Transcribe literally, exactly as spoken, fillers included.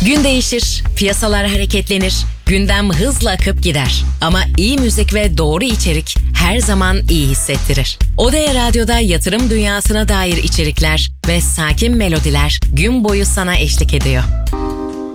Gün değişir, piyasalar hareketlenir, gündem hızla akıp gider. Ama iyi müzik ve doğru içerik her zaman iyi hissettirir. Odea Radyo'da yatırım dünyasına dair içerikler ve sakin melodiler gün boyu sana eşlik ediyor.